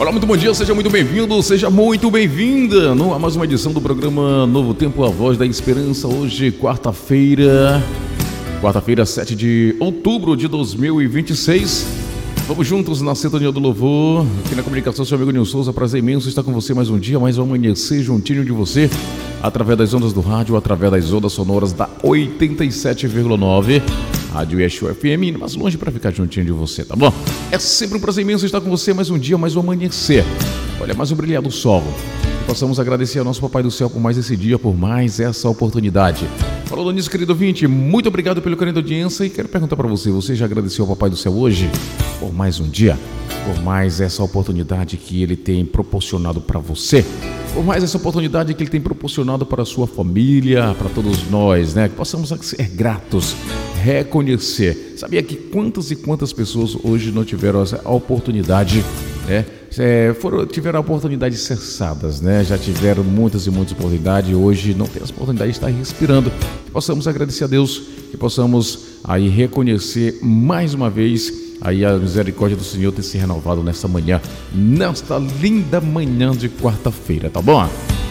Olá, muito bom dia, seja muito bem-vindo, seja muito bem-vinda a mais uma edição do programa Novo Tempo, a Voz da Esperança. Hoje, quarta-feira, 7 de outubro de 2026. Vamos juntos na sintonia do louvor, aqui na comunicação, seu amigo Nilson Souza. Prazer imenso estar com você mais um dia, mais um amanhecer juntinho de você, através das ondas do rádio, através das ondas sonoras da 87,9 Rádio Yeshua FM, mas longe para ficar juntinho de você, tá bom? É sempre um prazer imenso estar com você mais um dia, mais um amanhecer. Olha, mais um brilhar do sol. Que possamos agradecer ao nosso Papai do Céu por mais esse dia, por mais essa oportunidade. Falando nisso, querido ouvinte, muito obrigado pelo carinho da audiência e quero perguntar para você, você já agradeceu ao Papai do Céu hoje por mais um dia? Por mais essa oportunidade que Ele tem proporcionado para você? Por mais essa oportunidade que Ele tem proporcionado para a sua família, para todos nós, né? Que possamos ser gratos, reconhecer. Sabia que quantas e quantas pessoas hoje não tiveram essa oportunidade, né? Tiveram a oportunidade cessadas, né? Já tiveram muitas e muitas oportunidades e hoje não tem essa oportunidade de estar respirando. Que possamos agradecer a Deus, que possamos aí reconhecer mais uma vez aí a misericórdia do Senhor ter se renovado nesta manhã, nesta linda manhã de quarta-feira, tá bom?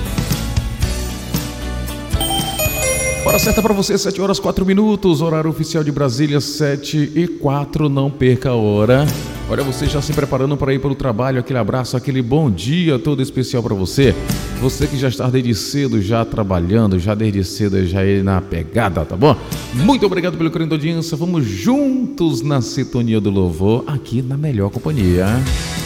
Hora certa para você, 7 horas 4 minutos, horário oficial de Brasília, 7h04, não perca a hora. Olha, você já se preparando para ir para o trabalho, aquele abraço, aquele bom dia todo especial para você. Você que já está desde cedo, já trabalhando, já desde cedo, já aí na pegada, tá bom? Muito obrigado pelo carinho da audiência, vamos juntos na sintonia do louvor, aqui na melhor companhia.